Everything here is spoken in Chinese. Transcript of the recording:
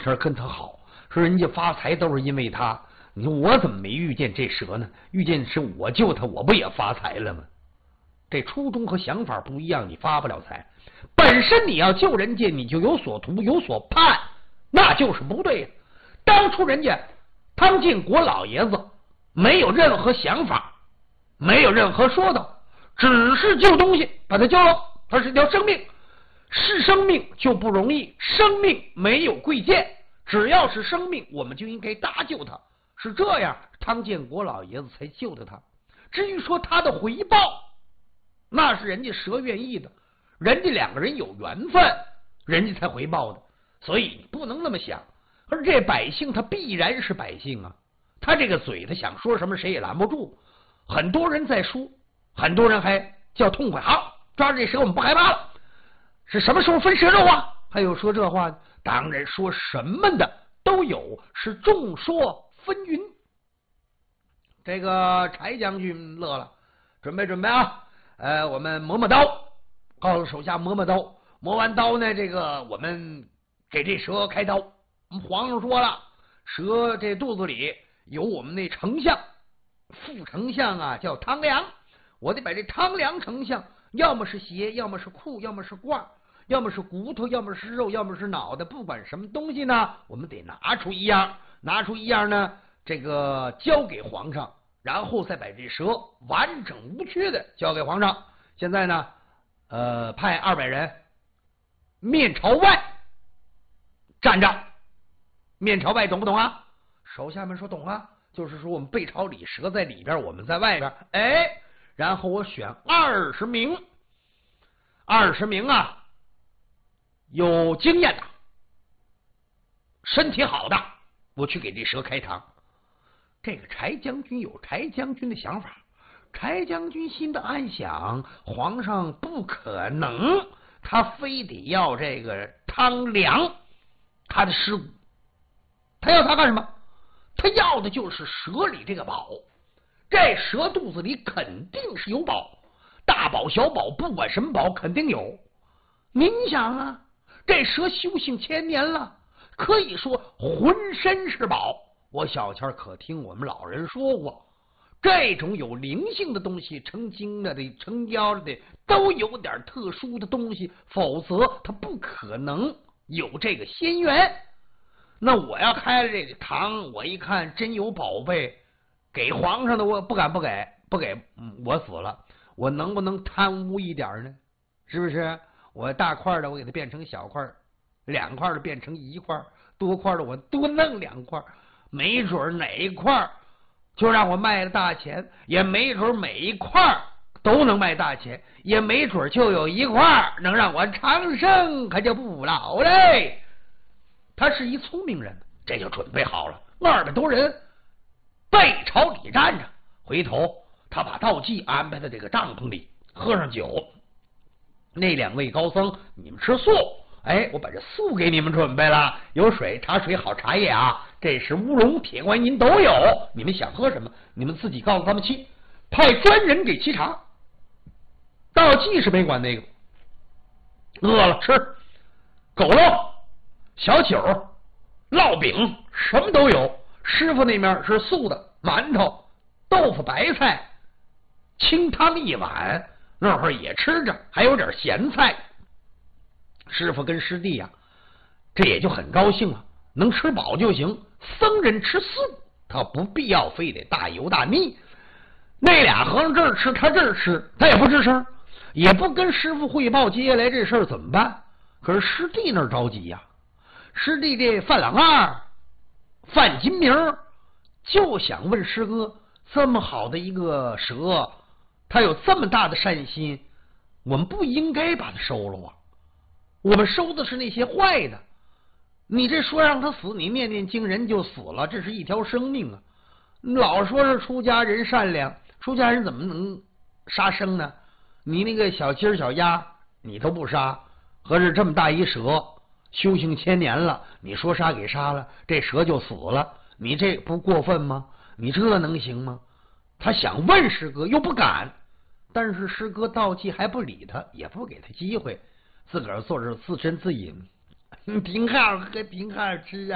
天跟他好，说人家发财都是因为他。你说我怎么没遇见这蛇呢？遇见是我救他，我不也发财了吗？这初衷和想法不一样，你发不了财。本身你要救人家，你就有所图有所盼，那就是不对呀。当初人家汤建国老爷子没有任何想法，没有任何说道，只是救东西，把他救了。他是条生命，是生命就不容易，生命没有贵贱，只要是生命，我们就应该搭救他。是这样，汤建国老爷子才救的他。至于说他的回报，那是人家蛇愿意的，人家两个人有缘分，人家才回报的。所以你不能那么想。而这百姓他必然是百姓啊，他这个嘴他想说什么谁也拦不住。很多人在说，很多人还叫痛快，好，抓住这蛇我们不害怕了。是什么时候分蛇肉啊？还有说这话，当然说什么的都有，是众说纷纭。这个柴将军乐了，准备啊，我们磨刀，告诉手下磨刀，磨完刀呢，这个我们给这蛇开刀。皇上说了，蛇这肚子里有我们那丞相，副丞相啊，叫汤良，我得把这汤良丞相，要么是鞋，要么是裤，要么是褂，要么是骨头，要么是肉，要么是脑袋，不管什么东西呢，我们得拿出一样呢，这个交给皇上，然后再把这蛇完整无缺的交给皇上。现在呢，派200人面朝外站着。面朝外懂不懂啊？手下们说懂啊，就是说我们背朝里，蛇在里边，我们在外边。然后我选20名啊，有经验的，身体好的，我去给这蛇开膛。这个柴将军有柴将军的想法，柴将军心的暗想，皇上不可能，他非得要这个汤良他的尸骨。他要他干什么？他要的就是蛇里这个宝。这蛇肚子里肯定是有宝，大宝小宝，不管什么宝肯定有。您想啊，这蛇修行1000年了，可以说浑身是宝。我小前可听我们老人说过，这种有灵性的东西，成精了的、成妖了的，都有点特殊的东西，否则他不可能有这个仙缘。那我要开了这个堂，我一看真有宝贝，给皇上的我不给，我死了，我能不能贪污一点呢？是不是？我大块的我给它变成小块，2块的变成1块，多块的我多弄2块，没准哪一块就让我卖了大钱，也没准每一块都能卖大钱，也没准就有1块能让我长生，可就不老嘞。他是一聪明人，这就准备好了，200多人背朝里站着。回头他把道济安排在这个帐篷里，喝上酒。那2位高僧，你们吃素，我把这素给你们准备了，有水、茶水、好茶叶啊，这是乌龙、铁观音都有，你们想喝什么，你们自己告诉他们沏，派专人给沏茶。道济是没管那个，饿了吃狗肉、小酒、烙饼，什么都有。师傅那面是素的，馒头、豆腐、白菜，清汤一碗，那会儿也吃着，还有点咸菜。师傅跟师弟呀，这也就很高兴了，能吃饱就行。僧人吃素，他不必要非得大油大腻。那俩和尚这儿吃，他这儿吃，他也不吱声，也不跟师傅汇报接下来这事儿怎么办。可是师弟那儿着急呀，师弟这范朗二、范金明就想问师哥，这么好的一个蛇，他有这么大的善心，我们不应该把他收了啊！我们收的是那些坏的，你这说让他死，你念念经人就死了，这是一条生命啊！老说是出家人善良，出家人怎么能杀生呢？你那个小鸡小鸭你都不杀，合着这么大一蛇修行1000年了，你说杀给杀了，这蛇就死了，你这不过分吗？你这能行吗？他想问师哥又不敢，但是师哥道济还不理他，也不给他机会，自个儿坐着自斟自饮，挺好喝挺好吃啊。